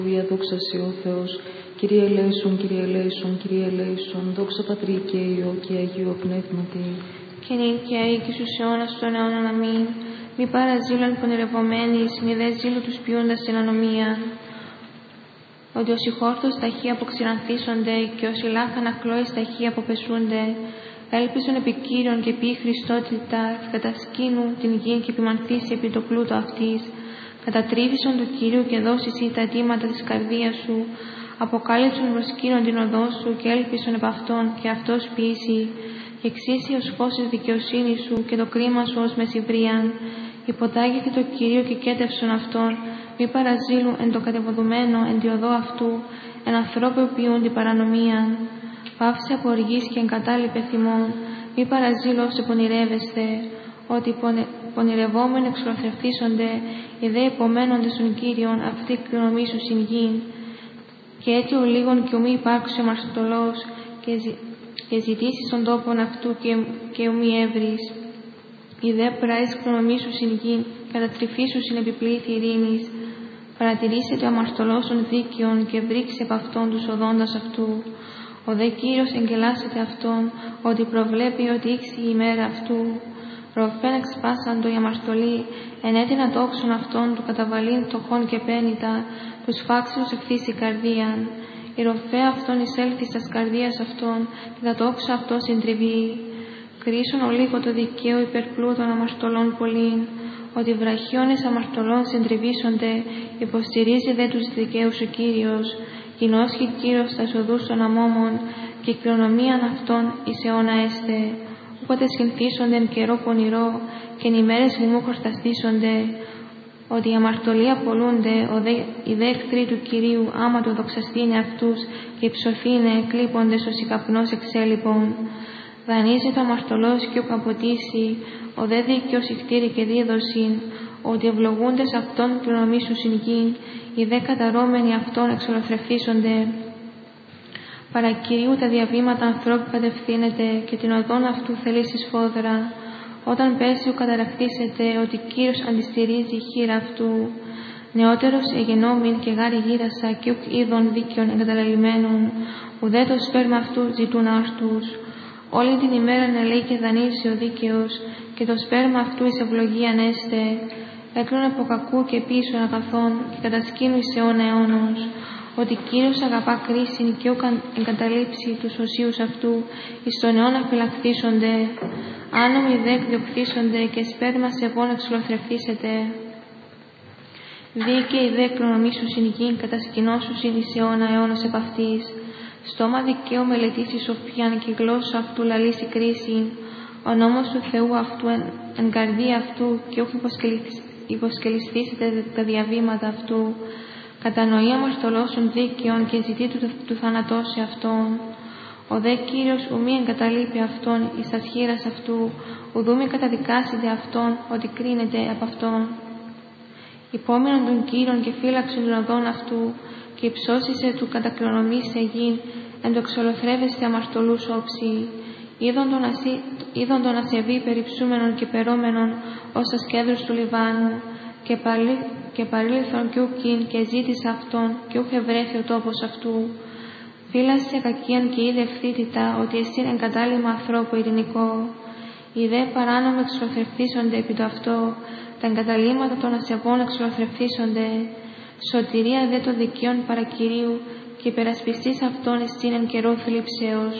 Δόξα σε ο Θεός, Κύριε ελέησον, Κύριε ελέησον, Κύριε ελέησον, δόξα Πατρί και Υιό και Αγίο Πνεύματι. Και νυν και αεί και στους αιώνας των αιώνων αμήν. Μη παραζήλων πονηρευομένης, μη δε ζήλου τους ποιούντας την ανομία. Ότι ως οι χόρτος ταχύ αποξηρανθίσονται και ως οι λάχανα κλώης ταχύ αποπεσούνται. Έλπισον επί Κύριον και επί Χριστότητα, κατασκήνου την γη και επιμανθήσει επί το πλούτο αυτής. Κατατρίβησον του Κυρίου και δώσεις ή τα αιτήματα της καρδίας σου. Αποκάλυψον προς Κύριον την οδό σου και έλπισον επ' αυτόν και αυτός ποιήσει. Και εξήσει ως φως της δικαιοσύνης σου και το κρίμα σου ως μεσηβρίαν. Υποτάγηθη το Κυρίο και κέτευσον αυτόν. Μη παραζήλου εν το κατεβοδουμένο εν τη οδό αυτού, εν ανθρώπου ποιούν την παρανομίαν. Πάυσε από οργής και εγκατάλειπε θυμών. Μη παραζήλου όσο πονηρεύεστε, ότι πονηρευόμενοι εξολοθρευτήσονται, οι δε υπομένονται στον Κύριον, αυτοί κληρονομήσουν συν γην. Και έτσι ο λίγων και ο μη υπάρξει ο μαστολός, και ζητήσει τον τόπον αυτού και ο μη έβρις. Οι δε πράεις κληρονομήσουν συν γην, κατατρυφήσουν συν επιπλήθη ειρήνης. Παρατηρήσετε ο αμαρτωλός των δίκαιων και βρήξε επ' αυτόν τους οδόντας αυτού. Ο δε Κύριος εγκελάσεται αυτόν, ότι προβλέπει ότι ήξει η ημέρα αυτού. Ροφέν εξπάσαντο οι αμαρτωλοί, ενέτεινα τόξον αυτόν του καταβαλήν τοχών και πένητα, τους φάξιους ευθύς η καρδίαν. Η ροφέα αυτόν εισέλθει στας καρδίας αυτών, και τα τόξα αυτό συντριβεί. Κρίσον ολίγο το δικαίο υπερπλούτων αμαρτωλών πολλήν, ότι βραχίονες αμαρτωλών συντριβήσονται, υποστηρίζει δε τους δικαίους ο Κύριος. Κοινώσχει Κύριος τας οδούς των αμόμων, και κληρονομίαν αυτών εις αιώνα έστε. Όποτε σχηνθήσονται εν καιρό πονηρό, και εν ημέρες λοιμού χορταστήσονται, ότι οι αμαρτωλοί απολούνται, οι δε εχθροί του Κυρίου, άμα το δοξαστήνε αυτούς, και υψωθήνε, κλείποντες ως η καπνός εξέλιπων. Δανείζεται ο αμαρτωλός και ο καποτήσει, ο δε δίκαιος ηχτήρη και δίδωσιν, ότι ευλογούντες αυτόν κληρονομήσουν συν γην, οι δε καταρώμενοι αυτόν εξολοθρευτήσονται. Παρά Κυρίου τα διαβήματα ανθρώπου κατευθύνεται, και την οδόν αυτού θελήσει σφόδρα. Όταν πέσει ο καταραχτήσεται, ότι Κύριος αντιστηρίζει η χείρα αυτού. Νεότερος εγενόμην και γάρι γύρασα, και ουκ είδων δίκαιων εγκαταλελειμμένων, ουδέ το σπέρμα αυτού ζητούν άρτους. Όλη την ημέρα ελέει και δανείζει ο δίκαιος, και το σπέρμα αυτού εις ευλογίαν έστε. Έκλωνε από κακού και πίσω αγαθών, και κατασκήνου εις αιώνα αιώνος. Ότι Κύριος αγαπά κρίσιν και ούκαν εγκαταλείψει τους οσίους αυτού, εις τον αιώνα φυλαχθήσονται. Άνομοι δε εκδιωχθήσονται, και σπέρμα σεβών εξολοθρευτήσεται. Δίκαιοι δε κληρονομήσουν συν γην, κατασκηνώσουσιν εις αιώνα αιώνος επ' αυτής. Στόμα δικαίου μελετήσει σοφίαν, και γλώσσα αυτού λαλήσει κρίσιν. Ο νόμος του Θεού αυτού εν καρδία αυτού, και όχι υποσκελιστήσετε τα διαβήματα αυτού. Κατανοεί αμαρτωλώσουν δίκαιων, και ζητεί του θανατώσει αυτόν. Ο δε Κύριος ουμή εγκαταλείπει αυτόν εις τας χείρας αυτού, ουδού μη καταδικάσετε αυτόν, ότι κρίνεται από αυτόν. Υπόμεινον τον Κύριον και φύλαξον την οδόν αυτού, και υψώσισε του κατακληρονομήσε γην, εν το εξολοθρεύεστε αμαρτωλούς όψη. Είδον τον ασεβή περιψούμενον και περόμενον ως τα σκέδρους του Λιβάνου, και παρήλθον κι ουκήν, και ζήτησε αυτόν, και ούχε βρέθη ο τόπος αυτού. Φύλασε κακίαν και είδε ευθύτητα, ότι εστίν εγκατάλειμμα ανθρώπου ειρηνικό. Οι δε παράνομοι εξολοθρευτήσονται επί το αυτό, τα εγκαταλείμματα των ασεβών εξολοθρευτήσονται. Σωτηρία δε των δικαίων παρά Κυρίου, και υπερασπιστής αυτών εστίν εν καιρό θλίψεως.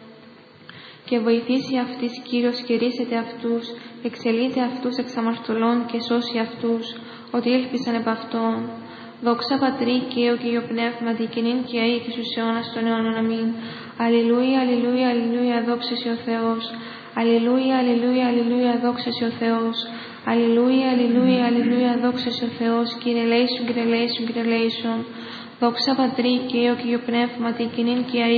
Και βοηθήσει αυτής Κύριος και ρίσεται αυτούς, εξελείται αυτούς εξ αμαρτωλών και σώσει αυτούς, ότι ήλπισαν επ' αυτόν. Δόξα Πατρί και Υιό και Υιό Πνεύματι, και νυν και αεί και στους αιώνας των αιώνων αμήν. Αλληλούια, αλληλούια, αλληλούια, δόξα σε ο Θεός. Αλληλούια, αλληλούια, αλληλούια, δόξα σε ο Θεός. Αλληλούια, αλληλούια, αλληλούια, δόξα σε ο Θεός. Κύριε ελέησον, Κύριε ελέησον, Κύριε ελέησον. Δόξα Πατρί και Υιό και Υιό Πνεύματι, και νυν και αεί